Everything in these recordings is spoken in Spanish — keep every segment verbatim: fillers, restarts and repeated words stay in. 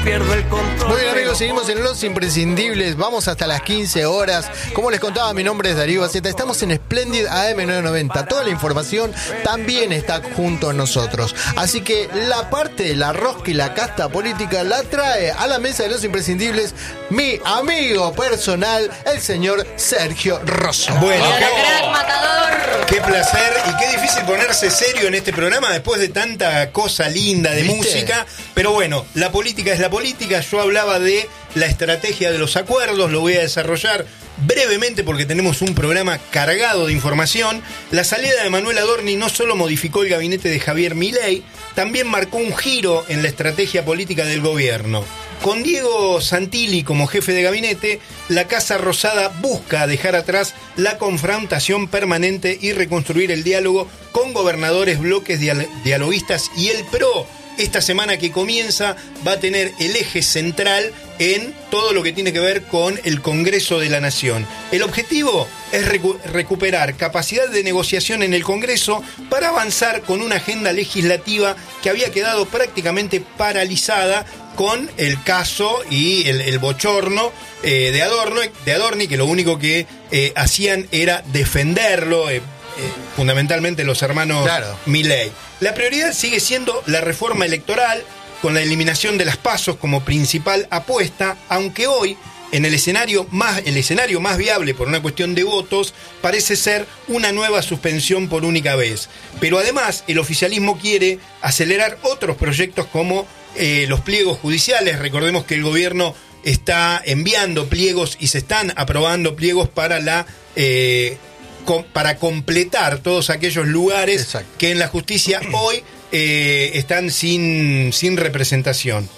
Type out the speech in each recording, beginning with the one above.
pierdo el control. Muy bien, amigos, seguimos en Los Imprescindibles. Vamos hasta las quince horas. Como les contaba, mi nombre es Darío Baceta. Estamos en Splendid A M novecientos noventa. Toda la información también está junto a nosotros. Así que la parte de la rosca y la casta política la trae a la mesa de Los Imprescindibles mi amigo personal, el señor Sergio Rosso. Bueno, Hola, qué, crack, matador. qué placer y qué difícil ponerse serio en este programa después de tanta cosa linda de ¿Viste? música. Pero bueno, la política es la política. Yo hablaba de la estrategia de los acuerdos, lo voy a desarrollar brevemente porque tenemos un programa cargado de información. La salida de Manuel Adorni no solo modificó el gabinete de Javier Milei, también marcó un giro en la estrategia política del gobierno. Con Diego Santilli como jefe de gabinete, la Casa Rosada busca dejar atrás la confrontación permanente y reconstruir el diálogo con gobernadores, bloques dial- dialoguistas y el P R O. Esta semana que comienza va a tener el eje central en todo lo que tiene que ver con el Congreso de la Nación. El objetivo es recu- recuperar capacidad de negociación en el Congreso para avanzar con una agenda legislativa que había quedado prácticamente paralizada con el caso y el, el bochorno eh, de, Adorno, de Adorni, que lo único que eh, hacían era defenderlo, eh, Eh, fundamentalmente los hermanos Claro. Milei. La prioridad sigue siendo la reforma electoral, con la eliminación de las PASOs como principal apuesta, aunque hoy en el escenario más el escenario más viable por una cuestión de votos parece ser una nueva suspensión por única vez. Pero además el oficialismo quiere acelerar otros proyectos como eh, los pliegos judiciales. Recordemos que el gobierno está enviando pliegos y se están aprobando pliegos para la eh, para completar todos aquellos lugares Exacto. que en la justicia hoy eh, están sin, sin representación.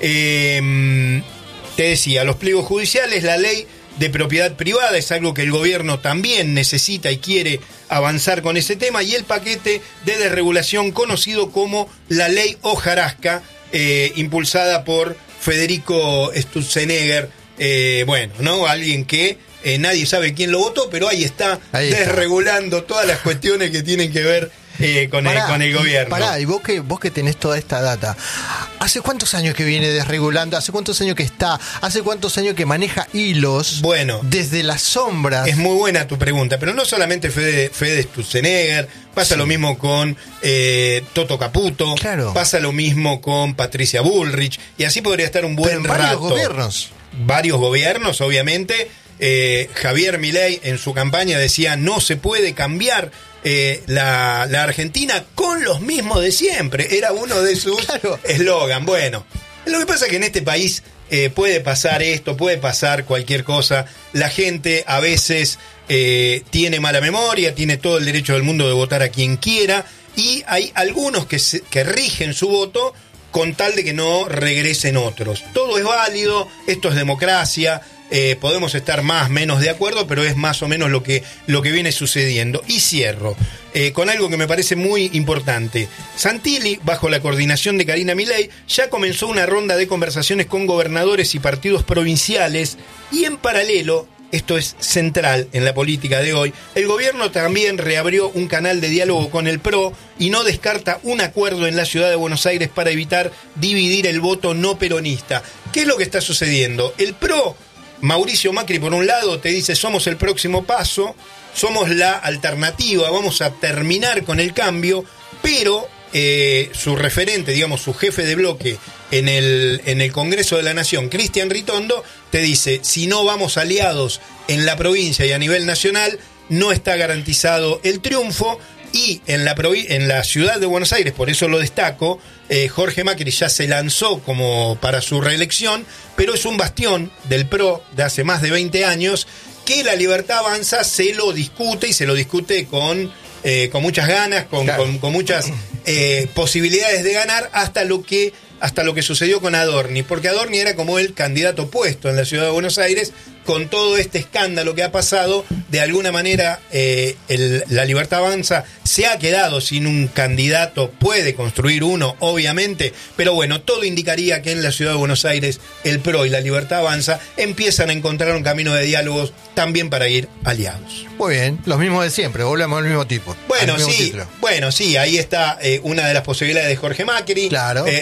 Eh, te decía, los pliegos judiciales, la ley de propiedad privada es algo que el gobierno también necesita y quiere avanzar con ese tema, y el paquete de desregulación conocido como la ley hojarasca, eh, impulsada por Federico Sturzenegger, eh, bueno, ¿no? Alguien que Eh, nadie sabe quién lo votó, pero ahí está, ahí está. desregulando todas las cuestiones que tienen que ver eh, con, Pará, el, con el gobierno. Pará, y vos que, vos que tenés toda esta data, ¿hace cuántos años que viene desregulando? ¿Hace cuántos años que está? ¿Hace cuántos años que maneja hilos? Bueno, desde las sombras. Es muy buena tu pregunta, pero no solamente Fede, Fede Sturzenegger, pasa Sí. lo mismo con eh, Toto Caputo, Claro. pasa lo mismo con Patricia Bullrich, y así podría estar un buen Pero en varios rato. gobiernos. Varios gobiernos, obviamente. Eh, Javier Milei en su campaña decía no se puede cambiar eh, la, la Argentina con los mismos de siempre. Era uno de sus eslogan. Claro. Bueno, lo que pasa es que en este país eh, puede pasar esto, puede pasar cualquier cosa. La gente a veces eh, tiene mala memoria, tiene todo el derecho del mundo de votar a quien quiera, y hay algunos que, se, que rigen su voto con tal de que no regresen otros. Todo es válido, esto es democracia. Eh, podemos estar más, menos de acuerdo, pero es más o menos lo que, lo que viene sucediendo. Y cierro eh, con algo que me parece muy importante. Santilli, bajo la coordinación de Karina Milei, ya comenzó una ronda de conversaciones con gobernadores y partidos provinciales, y en paralelo, esto es central en la política de hoy, el gobierno también reabrió un canal de diálogo con el P R O y no descarta un acuerdo en la ciudad de Buenos Aires para evitar dividir el voto no peronista. ¿Qué es lo que está sucediendo? El P R O, Mauricio Macri, por un lado, te dice somos el próximo paso, somos la alternativa, vamos a terminar con el cambio, pero eh, su referente, digamos, su jefe de bloque en el, en el Congreso de la Nación, Cristian Ritondo, te dice si no vamos aliados en la provincia y a nivel nacional, no está garantizado el triunfo. Y en la, provi- en la ciudad de Buenos Aires, por eso lo destaco, eh, Jorge Macri ya se lanzó como para su reelección, pero es un bastión del P R O de hace más de veinte años, que la Libertad Avanza se lo discute y se lo discute con, eh, con muchas ganas, con, Claro. con, con muchas eh, posibilidades de ganar, hasta lo que hasta lo que sucedió con Adorni, porque Adorni era como el candidato opuesto en la ciudad de Buenos Aires. Con todo este escándalo que ha pasado, de alguna manera eh, el, la Libertad Avanza se ha quedado sin un candidato, puede construir uno, obviamente, pero bueno, todo indicaría que en la ciudad de Buenos Aires el P R O y la Libertad Avanza empiezan a encontrar un camino de diálogos también para ir aliados. Muy bien, los mismos de siempre, volvemos al mismo tipo. Bueno, al mismo sí, título. bueno, sí, ahí está eh, una de las posibilidades de Jorge Macri, Claro. eh, otra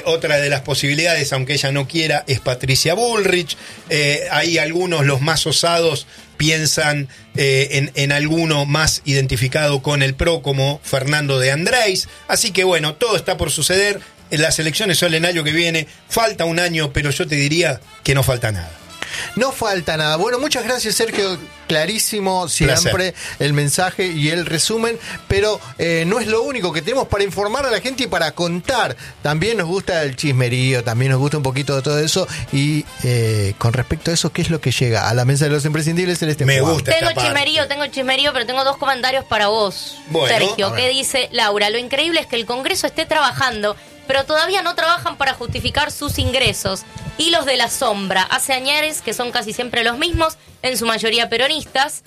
de las posibilidades, aunque ella no quiera, es Patricia Bullrich. Eh, hay algunos, los más osados, piensan eh, en, en alguno más identificado con el PRO como Fernando de Andrés. Así que bueno, todo está por suceder. Las elecciones son el año que viene. Falta un año, pero yo te diría que no falta nada. No falta nada. Bueno, muchas gracias, Sergio. Clarísimo siempre Placer. el mensaje y el resumen, pero eh, no es lo único que tenemos para informar a la gente y para contar. También nos gusta el chismerío, también nos gusta un poquito de todo eso. Y eh, con respecto a eso, ¿qué es lo que llega a la mesa de los imprescindibles? Celeste Me Juan. gusta. Tengo esta parte. chismerío, tengo chismerío, pero tengo dos comentarios para vos, Bueno, Sergio. a ver. ¿Qué dice Laura? Lo increíble es que el Congreso esté trabajando, pero todavía no trabajan para justificar sus ingresos. Y los de la sombra, hace añeres que son casi siempre los mismos, en su mayoría peronistas.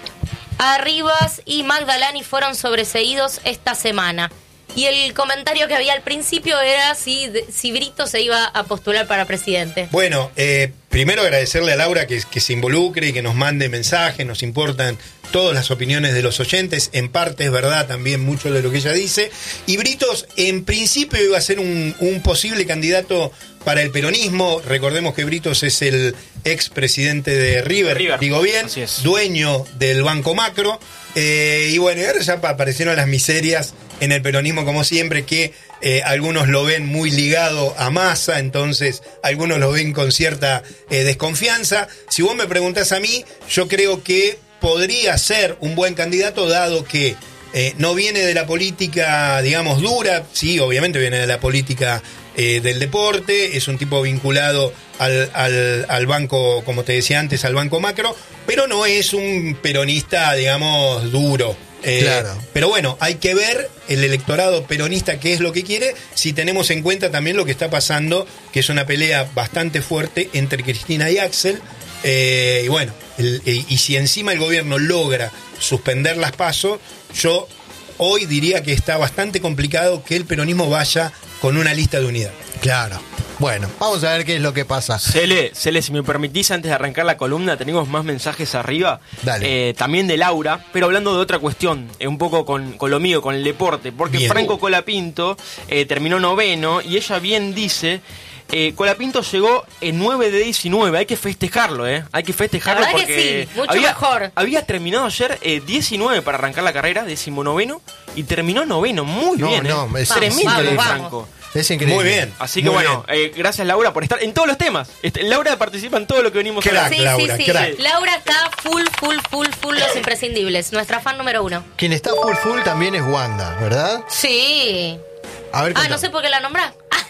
Arribas y Magdalani fueron sobreseídos esta semana. Y el comentario que había al principio era si, si Brito se iba a postular para presidente. Bueno, eh, primero agradecerle a Laura que, que se involucre y que nos mande mensajes. Nos importan todas las opiniones de los oyentes. En parte es verdad también mucho de lo que ella dice. Y Britos, en principio, iba a ser un, un posible candidato para el peronismo. Recordemos que Britos es el expresidente de River, River. digo bien, Así es. dueño del Banco Macro. Eh, y bueno, y ahora ya aparecieron las miserias en el peronismo, como siempre, que eh, algunos lo ven muy ligado a Massa, entonces algunos lo ven con cierta eh, desconfianza. Si vos me preguntás a mí, yo creo que podría ser un buen candidato, dado que eh, no viene de la política, digamos, dura. Sí, obviamente viene de la política eh, del deporte, es un tipo vinculado al, al, al banco, como te decía antes, al Banco Macro, pero no es un peronista, digamos, duro. Eh, Claro. Pero bueno, hay que ver el electorado peronista qué es lo que quiere, si tenemos en cuenta también lo que está pasando, que es una pelea bastante fuerte entre Cristina y Axel. Eh, y bueno, el, y, y si encima el gobierno logra suspender las PASO, yo hoy diría que está bastante complicado que el peronismo vaya con una lista de unidad. Claro. Bueno, vamos a ver qué es lo que pasa. Cele, Cele, si me permitís, antes de arrancar la columna, tenemos más mensajes arriba. Dale. Eh, también de Laura, pero hablando de otra cuestión, eh, un poco con, con lo mío, con el deporte. Porque Bien. Franco Colapinto eh, terminó noveno y ella bien dice... Eh, Colapinto llegó en nueve de diecinueve, hay que festejarlo, ¿eh? Hay que festejarlo La verdad que porque sí, mucho había, mejor. había terminado ayer eh, diecinueve para arrancar la carrera, decimonoveno, y terminó noveno, muy No, bien, no, ¿eh? es Tremendo increíble. de Vamos, Franco. Es increíble. Muy bien. Así que muy bueno, bien. eh, gracias Laura por estar en todos los temas. Este, Laura participa en todo lo que venimos Crack. hablando. Sí, Laura, sí, sí. crack. Laura está full, full, full, full los imprescindibles. Nuestra fan número uno. Quien está full full también es Wanda, ¿verdad? Sí. A ver, Ah, contame. no sé por qué la nombrás.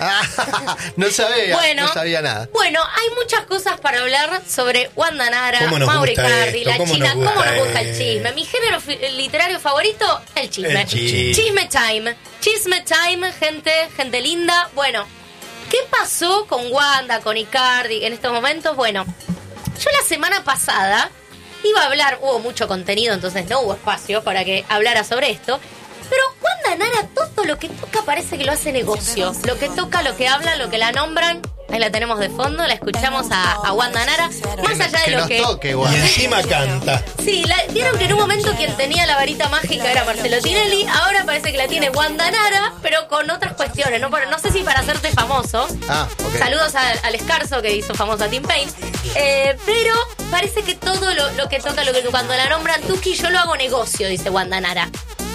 Ah, no sabía, Bueno, no sabía nada. Bueno, hay muchas cosas para hablar sobre Wanda Nara, ¿Cómo nos Mauri gusta Cardi, esto? la ¿Cómo China. nos gusta ¿Cómo nos gusta el esto? chisme? Mi género fi- literario favorito, el chisme. El chisme. Chisme time. Chisme time, gente, gente linda. Bueno, ¿qué pasó con Wanda, con Icardi en estos momentos? Bueno, yo la semana pasada iba a hablar, hubo mucho contenido, entonces no hubo espacio para que hablara sobre esto. Pero Wanda Nara, todo lo que toca parece que lo hace negocio. Lo que toca, lo que habla, lo que la nombran. Ahí la tenemos de fondo, la escuchamos a, a Wanda Nara. Más allá de Que lo nos que... toque, Y Wanda. encima canta. Sí, la- vieron que en un momento quien tenía la varita mágica era Marcelo Tinelli. Ahora parece que la tiene Wanda Nara, pero con otras cuestiones. No, Por- no sé si para hacerte famoso. Ah, ok. Saludos a- al Escarzo que hizo famoso a Tim Payne. Eh, pero parece que todo lo, lo que toca, lo que cuando la nombran Tuki, yo lo hago negocio, dice Wanda Nara.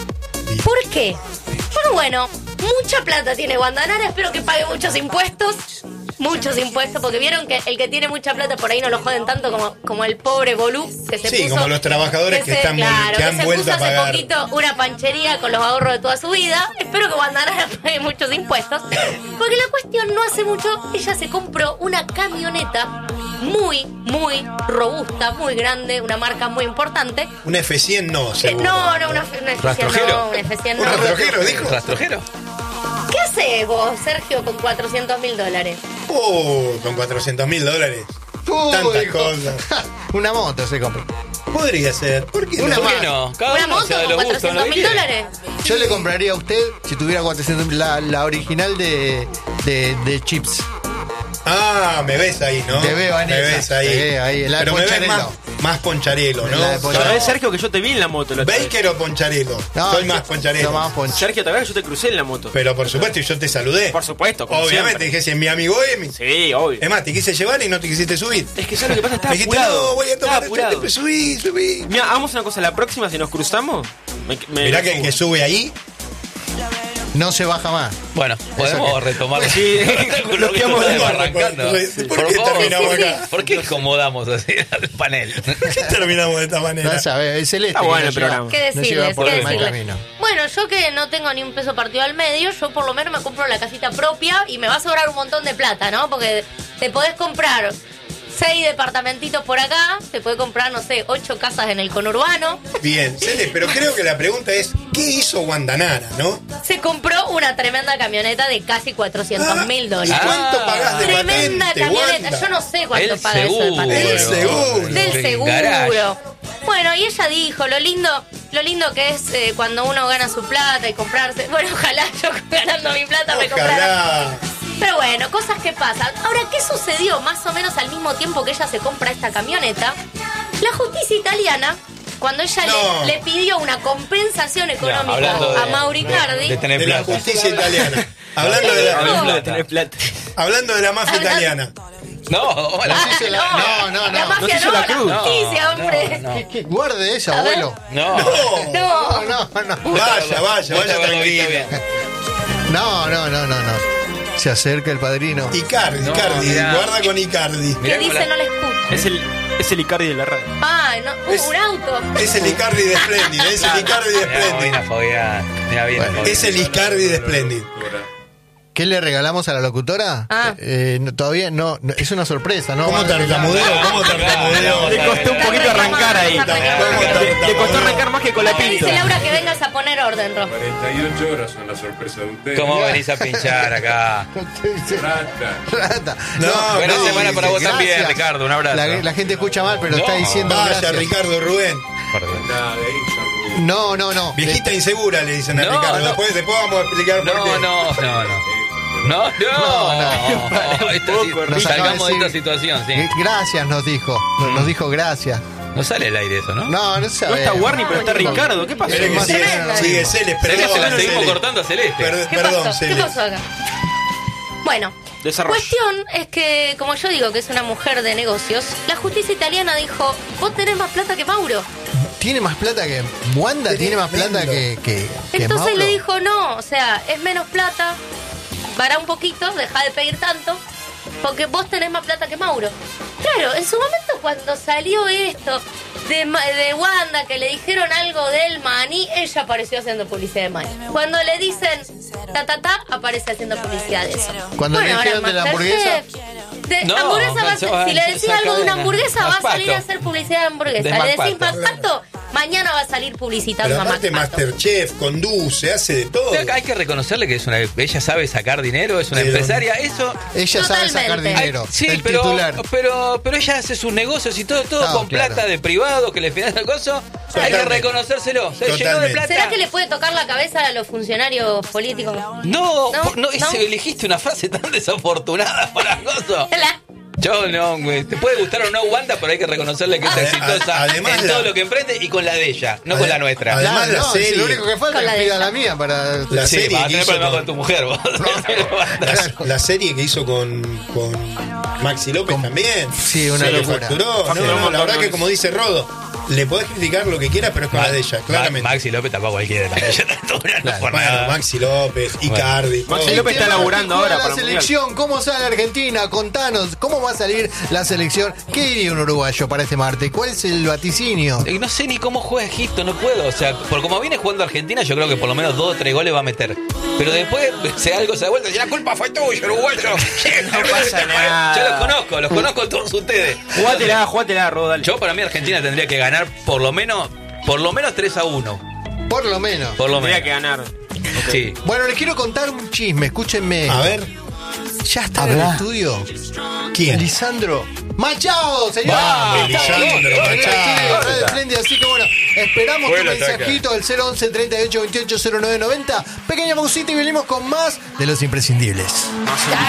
¿Por qué? Bueno, bueno, mucha plata tiene Wanda Nara, espero que pague muchos impuestos. Muchos impuestos, porque vieron que el que tiene mucha plata por ahí no lo joden tanto como, como el pobre Bolú que se Sí, puso. como los trabajadores que se- están vol- claro, que han se vuelto puso a hace pagar. poquito una panchería con los ahorros de toda su vida. Espero que Wanda Nara pague muchos impuestos. Porque la cuestión, no hace mucho, ella se compró una camioneta muy, muy robusta, muy grande, una marca muy importante. Un F cien no, Eh, seguro. No, no, una, una F cien ¿Rastrojero? no, una F cien no. Un rastrojero, dijo. ¿Rastrojero? ¿Qué haces vos, Sergio, con cuatrocientos mil dólares? Oh, con cuatrocientos mil dólares. Uy, Tantas hijo. cosas. Una moto se compró. Podría ser. ¿Por qué Una no? ¿Por más. qué no? Cada ¿Una uno moto sea de con los gustos, cuatrocientos lo que mil quiere. dólares? Yo le compraría a usted si tuviera cuatrocientos la, la original de, de, de Chips. Ah, me ves ahí, ¿no? Te veo en Me esa, ves ahí. te veo ahí, la Pero me ves, Poncharello. más, más Poncharelo, ¿no? La de Poncharelo. ¿Sabés, Sergio, que yo te vi en la moto? La otra vez? ¿Baker o Poncharelo? No, Soy yo- más Poncharelo. yo más Ponch- Sergio, ¿te acuerdas que yo te crucé en la moto? Pero por supuesto, y yo te saludé. Por supuesto, como Obviamente, siempre. dije, si es mi amigo Emi. Sí, obvio. Es más, te quise llevar y no te quisiste subir. Es que ¿sabes lo que pasa? Estaba Me dijiste, apurado. no, voy a Estaba tomar apurado. este, subí, subí. Mira, hagamos una cosa. La próxima, si nos cruzamos... Me, me- Mirá que el que sube ahí. No se baja más. Bueno, podemos retomar. Sí, lo que estamos podemos arrancando. ¿Por Por qué favor. terminamos acá? ¿Por qué acomodamos así al panel? ¿Por qué terminamos de esta manera? No sabes, es celeste. Está bueno que el nos lleva- programa. ¿Qué nos lleva decirles? por ¿Qué el mal decirles? camino. Bueno, yo que no tengo ni un peso partido al medio, yo por lo menos me compro la casita propia y me va a sobrar un montón de plata, ¿no? Porque te podés comprar seis departamentitos por acá, te podés comprar, no sé, ocho casas en el conurbano. Bien, Cele, pero creo que la pregunta es, ¿qué hizo Guandanara, no? Se compró una tremenda camioneta de casi cuatrocientos mil ¿Y dólares. cuánto pagás de Tremenda patente, camioneta, Wanda? yo no sé cuánto El paga eso de seguro. patente. El seguro. Del El seguro. garage. Bueno, y ella dijo, lo lindo, lo lindo que es eh, cuando uno gana su plata y comprarse. Bueno, ojalá yo ganando mi plata me comprara. Ojalá. Pero bueno, cosas que pasan. Ahora, ¿qué sucedió más o menos al mismo tiempo que ella se compra esta camioneta? La justicia italiana, cuando ella No. le, le pidió una compensación económica hablando de- a Mauri Cardi, de tener De la plata. justicia italiana. Hablando de la, Hablando de tener plata. hablando de la mafia Hablando- italiana. No, hola. Ah, se la- no, no, la no. mafia No se hizo no, la la cruz. justicia, No, hombre. no, no. ¿Qué- qué? Guarde eso, A ver. abuelo. No. No. No. No, no, no. Vaya, vaya, Vos vaya te lo viste tranquilo. bien. No, no, no, no, no. Se acerca el padrino. Icardi, No, Icardi, mirá. guarda con Icardi. Mirá Que cómo dice la- no le escucha. Es el, es el Icardi de la radio. Ay, no, uh, Es- un auto. Es el Icardi de Splendid, es el Icardi de Mirá, Splendid. bien fogueada. Mirá, bien Bueno, fogueada. Es el Icardi de Splendid. ¿Qué le regalamos a la locutora? Ah. Eh, no, todavía no, no, es una sorpresa, ¿no? ¿Cómo Vamos a tartamudeo? ¿Cómo tartamudeo? Le costó un Está poquito arrancar ahí. reclamando, está ¿Cómo reclamando. Le, le costó arrancar más que con la Ay, pinta. dice Laura que vengas a poner orden, Ro. cuarenta y ocho horas son la sorpresa de ustedes. ¿Cómo venís a pinchar acá? Rata. Rata. No, Buena no, semana para vos gracias. también, Ricardo. Un abrazo. La, la gente escucha mal, pero No, está diciendo Vaya, gracias. Ricardo Rubén. Perdón. Nada de Instagram. No, no, no. Viejita insegura, le dicen a No, Ricardo. no. Después, después vamos a explicar por No, qué. no, no, no. No, no. No, Esta poco, si- Nos acaba salgamos de de esta decir- situación, sí. Eh, Gracias, nos dijo. Nos, nos dijo gracias. No sale el aire eso, ¿no? No, no sabe. No está Warney, pero está Ricardo. ¿Qué pasó? Mire que Más sigue, tremenda. sigue Celes, Celeste, perdón. la seguimos Celes. cortando a Celeste. Per- ¿Qué perdón, pasó? ¿Qué Celes. pasó acá? Bueno, Desarrollo. cuestión es que, como yo digo que es una mujer de negocios, la justicia italiana dijo, vos tenés más plata que Mauro. Tiene más plata que. Wanda tiene más plata que. que, que Entonces Mauro. le dijo, no, o sea, es menos plata, para un poquito, deja de pedir tanto, porque vos tenés más plata que Mauro. Claro, en su momento cuando salió esto de, Ma- de Wanda, que le dijeron algo del maní, ella apareció haciendo publicidad de maní. Cuando le dicen ta ta ta, aparece haciendo publicidad de eso. Cuando le ahora dijeron de la Masterchef, de No, hamburguesa va a ser- pensaba si le en decís esa algo de una cadena. hamburguesa, va a salir a Macpato. hacer publicidad de hamburguesa. De Le decís Macpato. Macpato, mañana va a salir publicitando Pero a aparte Macpato. Masterchef, conduce, hace de todo. Pero hay que reconocerle que es una, ella sabe sacar dinero, es una ¿De empresaria, eso. Ella sabe Totalmente. sacar dinero. Ay, sí, el pero, titular. pero pero ella hace sus negocios y todo todo No, con claro. plata de privado que le financia el coso. Hay que Totalmente. reconocérselo. Se llenó de Totalmente. plata. ¿Será que le puede tocar la cabeza a los funcionarios políticos? No, No, por- no, es- no. elegiste una frase tan desafortunada para coso. La- Yo no, güey. Te puede gustar o no Wanda, pero hay que reconocerle que es Ade- exitosa además en la- todo lo que emprende y con la de ella, no con la nuestra. Además, Claro, la no, si serie- lo único que falta Con la es de pida ella. la mía para. La sí, serie vas a que tener hizo problemas con- con tu mujer, vos. La, la serie que hizo con, con Maxi López también. Sí, una Se le locura. facturó. Facturó No, un no, montón, la verdad ¿no? que como dice Rodo, le podés criticar lo que quieras, pero es con la de ella, Ma- claramente. Maxi López tampoco cualquiera. Ella está estudiando por Bueno, nada. Maxi López, Icardi. todo. Maxi López está Tema laburando que juega ahora la para el Mundial. selección, ¿cómo sale Argentina? Contanos, ¿cómo va a salir la selección? ¿Qué diría un uruguayo para este martes? ¿Cuál es el vaticinio? Eh, No sé ni cómo juega Egipto, no puedo. O sea, por como viene jugando Argentina, yo creo que por lo menos dos o tres goles va a meter. Pero después, si algo se da vuelta, ya la culpa fue tuya, uruguayo. No pasa nada. Yo los conozco, los conozco a todos ustedes. Jugátela, jugátela, Rodo, dale. Yo para mí Argentina tendría que ganar por lo menos, por lo menos tres a uno. Por lo menos. Por lo Tendría menos. que ganar. Sí. Bueno, les quiero contar un chisme, escúchenme. A ver, ¿Ya está en el estudio? ¿quién? Lisandro Machado, señor. Vamos, Está Lisandro en el estudio de Machado. Radio Splendid, así que bueno, esperamos Fue tu el ataque. mensajito al cero once, treinta y ocho, veintiocho, cero nueve noventa. Pequeña pausita y venimos con más de los imprescindibles.